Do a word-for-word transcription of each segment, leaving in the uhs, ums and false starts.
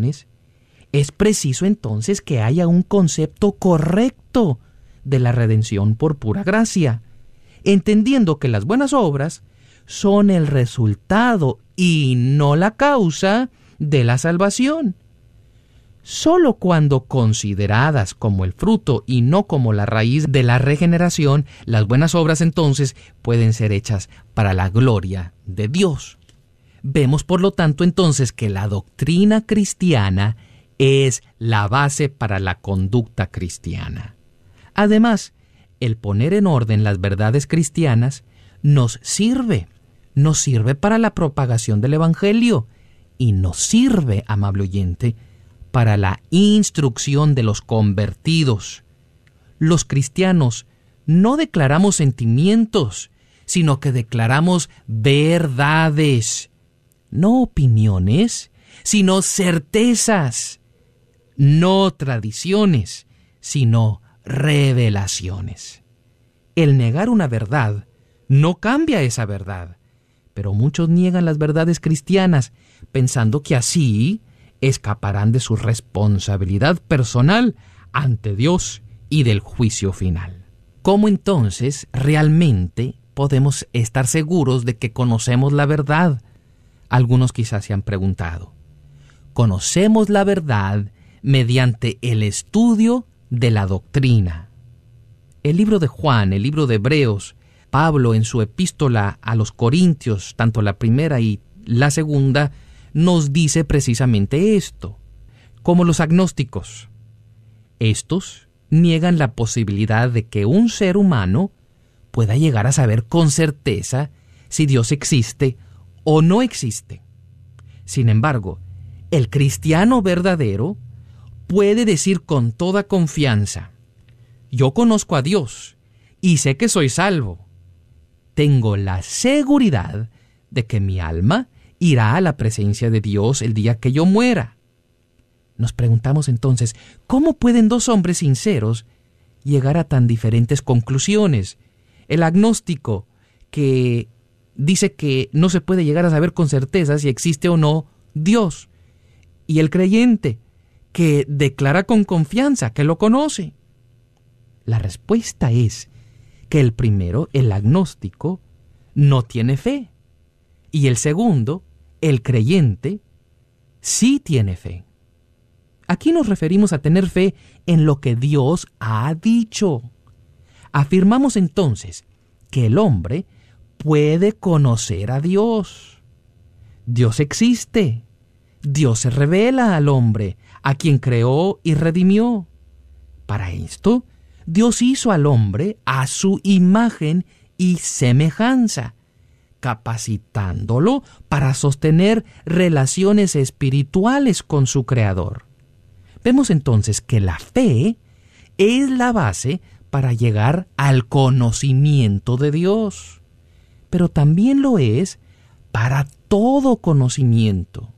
opiniones, es preciso entonces que haya un concepto correcto de la redención por pura gracia, entendiendo que las buenas obras son el resultado y no la causa de la salvación. Solo cuando consideradas como el fruto y no como la raíz de la regeneración, las buenas obras entonces pueden ser hechas para la gloria de Dios. Vemos por lo tanto entonces que la doctrina cristiana es la base para la conducta cristiana. Además, el poner en orden las verdades cristianas nos sirve, nos sirve para la propagación del Evangelio y nos sirve, amable oyente, para la instrucción de los convertidos. Los cristianos no declaramos sentimientos, sino que declaramos verdades, no opiniones, sino certezas, no tradiciones, sino revelaciones. El negar una verdad no cambia esa verdad, pero muchos niegan las verdades cristianas pensando que así escaparán de su responsabilidad personal ante Dios y del juicio final. ¿Cómo entonces realmente podemos estar seguros de que conocemos la verdad? Algunos quizás se han preguntado. Conocemos la verdad mediante el estudio de la doctrina. El libro de Juan, el libro de Hebreos, Pablo en su epístola a los Corintios, tanto la primera y la segunda, nos dice precisamente esto. Como los agnósticos, estos niegan la posibilidad de que un ser humano pueda llegar a saber con certeza si Dios existe o no existe. Sin embargo, el cristiano verdadero puede decir con toda confianza: yo conozco a Dios y sé que soy salvo. Tengo la seguridad de que mi alma irá a la presencia de Dios el día que yo muera. Nos preguntamos entonces, ¿cómo pueden dos hombres sinceros llegar a tan diferentes conclusiones? El agnóstico, que dice que no se puede llegar a saber con certeza si existe o no Dios, y el creyente, que declara con confianza que lo conoce. La respuesta es que el primero, el agnóstico, no tiene fe, y el segundo, el creyente, sí tiene fe. Aquí nos referimos a tener fe en lo que Dios ha dicho. Afirmamos entonces que el hombre puede conocer a Dios. Dios existe. Dios se revela al hombre, a quien creó y redimió. Para esto, Dios hizo al hombre a su imagen y semejanza, capacitándolo para sostener relaciones espirituales con su Creador. Vemos entonces que la fe es la base para llegar al conocimiento de Dios, pero también lo es para todo conocimiento.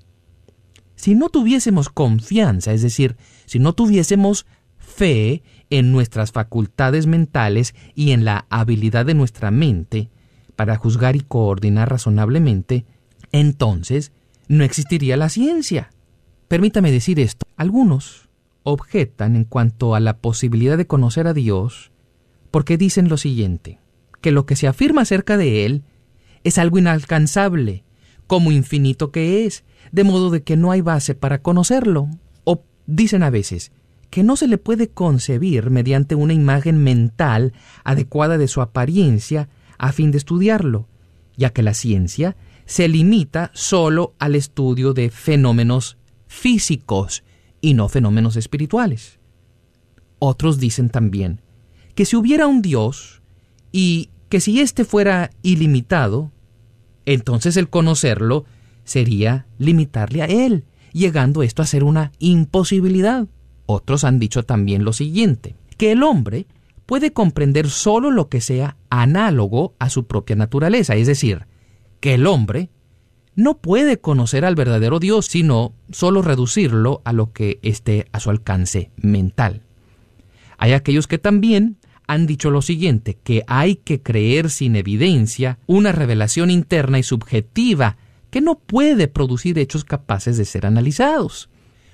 Si no tuviésemos confianza, es decir, si no tuviésemos fe en nuestras facultades mentales y en la habilidad de nuestra mente para juzgar y coordinar razonablemente, entonces no existiría la ciencia. Permítame decir esto. Algunos objetan en cuanto a la posibilidad de conocer a Dios porque dicen lo siguiente, que lo que se afirma acerca de Él es algo inalcanzable, como infinito que es, de modo de que no hay base para conocerlo. O dicen a veces que no se le puede concebir mediante una imagen mental adecuada de su apariencia a fin de estudiarlo, ya que la ciencia se limita solo al estudio de fenómenos físicos y no fenómenos espirituales. Otros dicen también que si hubiera un Dios y que si éste fuera ilimitado, entonces el conocerlo sería limitarle a Él, llegando esto a ser una imposibilidad. Otros han dicho también lo siguiente, que el hombre puede comprender solo lo que sea análogo a su propia naturaleza, es decir, que el hombre no puede conocer al verdadero Dios, sino solo reducirlo a lo que esté a su alcance mental. Hay aquellos que también han dicho lo siguiente, que hay que creer sin evidencia una revelación interna y subjetiva que no puede producir hechos capaces de ser analizados.